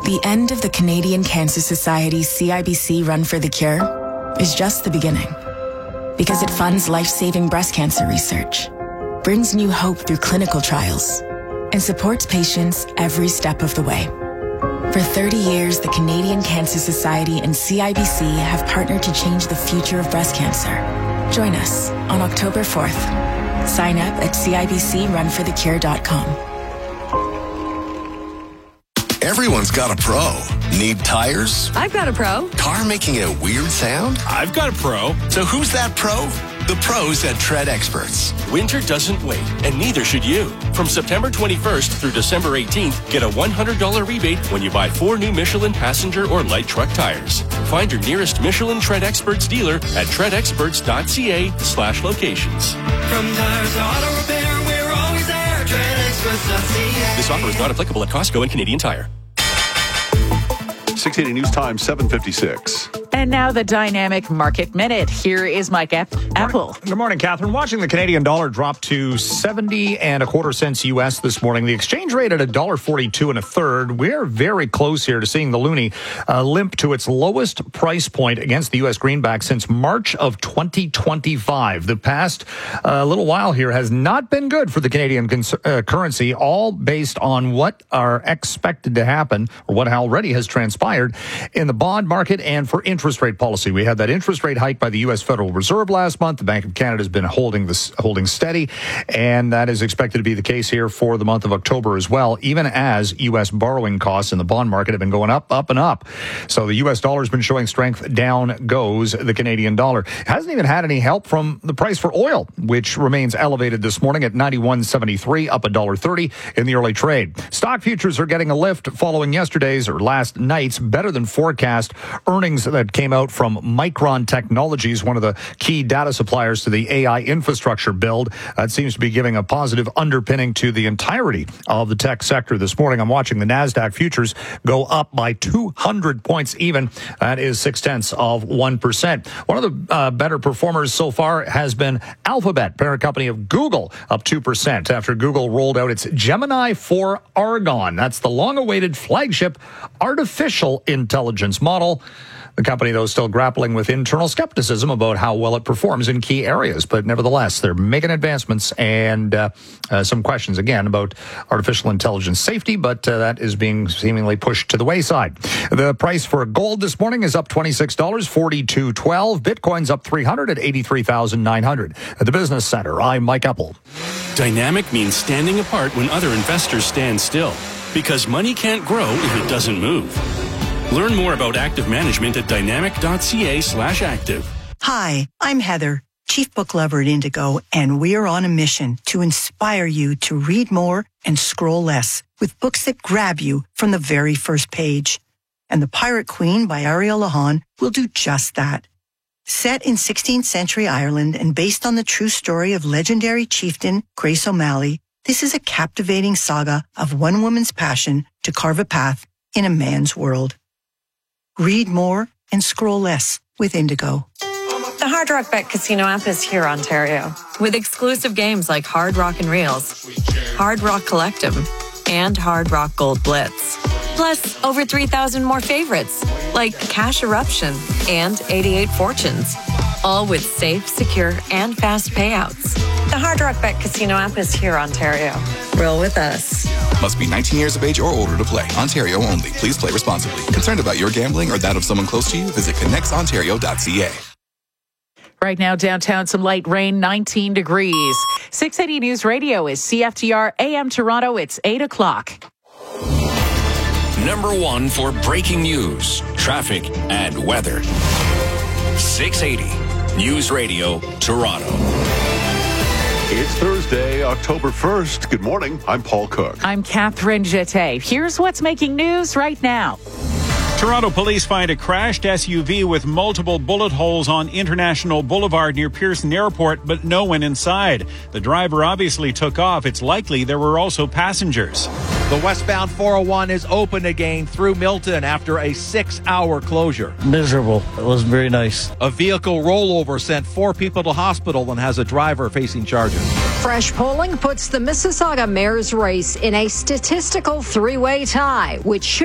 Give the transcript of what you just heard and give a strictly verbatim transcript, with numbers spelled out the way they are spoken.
The end of the Canadian Cancer Society's C I B C Run for the Cure is just the beginning. Because it funds life-saving breast cancer research, brings new hope through clinical trials, and supports patients every step of the way. For thirty years, the Canadian Cancer Society and C I B C have partnered to change the future of breast cancer. Join us on October fourth. Sign up at C I B C run for the cure dot com. Everyone's got a pro. Need tires? I've got a pro. Car making a weird sound? I've got a pro. So who's that pro? The pros at Tread Experts. Winter doesn't wait, and neither should you. From September twenty-first through December eighteenth, get a one hundred dollars rebate when you buy four new Michelin passenger or light truck tires. Find your nearest Michelin Tread Experts dealer at tread experts dot c a slash locations. From tires to auto repair, we're always there. tread experts dot c a. This offer is not applicable at Costco and Canadian Tire. six eighty News Time, seven fifty-six. And now the Dynamic Market Minute. Here is Mike App- Apple. Good morning, Catherine. Watching the Canadian dollar drop to seventy and a quarter cents U S this morning. The exchange rate at one dollar forty-two and a third. We're very close here to seeing the loonie uh, limp to its lowest price point against the U S greenback since March of twenty twenty-five. The past uh, little while here has not been good for the Canadian cons- uh, currency, all based on what are expected to happen or what already has transpired in the bond market and for interest rate policy. We had that interest rate hike by the U S Federal Reserve last month. The Bank of Canada has been holding this holding steady, and that is expected to be the case here for the month of October as well, even as U S borrowing costs in the bond market have been going up, up, and up. So the U S dollar has been showing strength. Down goes the Canadian dollar. It hasn't even had any help from the price for oil, which remains elevated this morning at ninety-one seventy-three, up one dollar thirty in the early trade. Stock futures are getting a lift following yesterday's or last night's better than forecast earnings that came out from Micron Technologies, one of the key data suppliers to the A I infrastructure build. That seems to be giving a positive underpinning to the entirety of the tech sector this morning. I'm watching the NASDAQ futures go up by two hundred points even. That is six tenths of one percent. One of the uh, better performers so far has been Alphabet, parent company of Google, up two percent after Google rolled out its Gemini four Argon. That's the long-awaited flagship artificial intelligence model. The company, though, is still grappling with internal skepticism about how well it performs in key areas. But nevertheless, they're making advancements and uh, uh, some questions, again, about artificial intelligence safety, but uh, that is being seemingly pushed to the wayside. The price for gold this morning is up twenty-six dollars, forty-two twelve. Bitcoin's up three hundred at eighty-three thousand nine hundred. At the Business Center, I'm Mike Apple. Dynamic means standing apart when other investors stand still, because money can't grow if it doesn't move. Learn more about active management at dynamic dot c a slash active. Hi, I'm Heather, Chief Book Lover at Indigo, and we're on a mission to inspire you to read more and scroll less with books that grab you from the very first page. And The Pirate Queen by Ariel Lahan will do just that. Set in sixteenth century Ireland and based on the true story of legendary chieftain Grace O'Malley, this is a captivating saga of one woman's passion to carve a path in a man's world. Read more and scroll less with Indigo. The Hard Rock Bet Casino app is here, Ontario, with exclusive games like Hard Rock and Reels, Hard Rock Collectum, and Hard Rock Gold Blitz. Plus, over three thousand more favorites, like Cash Eruption and eighty-eight Fortunes, all with safe, secure, and fast payouts. The Hard Rock Bet Casino app is here, Ontario. Roll with us. Must be nineteen years of age or older to play. Ontario only. Please play responsibly. Concerned about your gambling or that of someone close to you? Visit connects ontario dot c a. Right now, downtown, some light rain, nineteen degrees. six eighty News Radio is C F T R A M Toronto. It's eight o'clock. Number one for breaking news, traffic, and weather. six eighty News Radio, Toronto. It's Thursday, October first. Good morning. I'm Paul Cook. I'm Catherine Jeté. Here's what's making news right now. Toronto police find a crashed S U V with multiple bullet holes on International Boulevard near Pearson Airport, but no one inside. The driver obviously took off. It's likely there were also passengers. The westbound four oh one is open again through Milton after a six-hour closure. Miserable. It wasn't very nice. A vehicle rollover sent four people to hospital and has a driver facing charges. Fresh polling puts the Mississauga mayor's race in a statistical three-way tie, which should